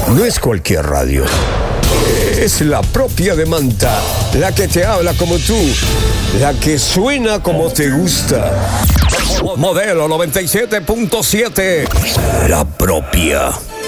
No es cualquier radio. Es la propia de Manta, la que te habla como tú, la que suena como te gusta. Modelo 97.7, la propia.